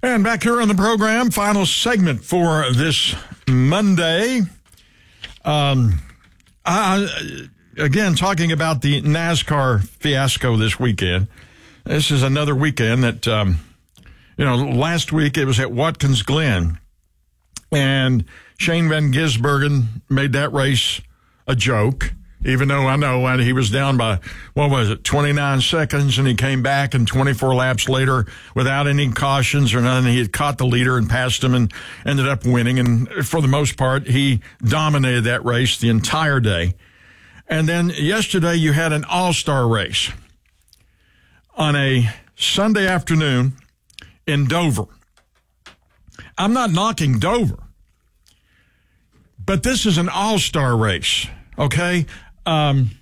And back here on the program, final segment for this Monday. Again, talking about the NASCAR fiasco this weekend. This is another weekend that, last week it was at Watkins Glen. And Shane Van Gisbergen made that race a joke, even though I know he was down by, 29 seconds, and he came back, and 24 laps later, without any cautions or nothing, he had caught the leader and passed him and ended up winning. And for the most part, he dominated that race the entire day. And then yesterday, you had an all-star race on a Sunday afternoon in Dover. I'm not knocking Dover, but this is an all-star race, okay? And